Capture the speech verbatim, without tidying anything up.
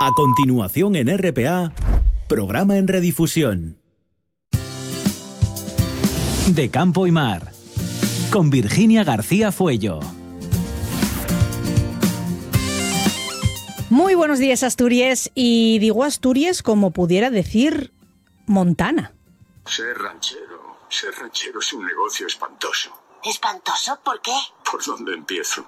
A continuación en R P A, programa en redifusión. De Campo y Mar, con Virginia García Fuello. Muy buenos días, Asturias, y digo Asturias como pudiera decir Montana. Ser ranchero, ser ranchero es un negocio espantoso. ¿Espantoso? ¿Por qué? ¿Por dónde empiezo?